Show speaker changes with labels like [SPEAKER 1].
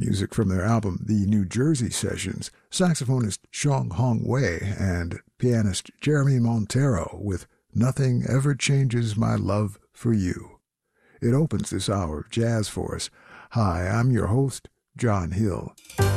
[SPEAKER 1] Music from their album The New Jersey Sessions, saxophonist Xiong Hong Wei and pianist Jeremy Montero with Nothing Ever Changes My Love for You. It opens this hour of jazz for us. Hi, I'm your host, John Hill.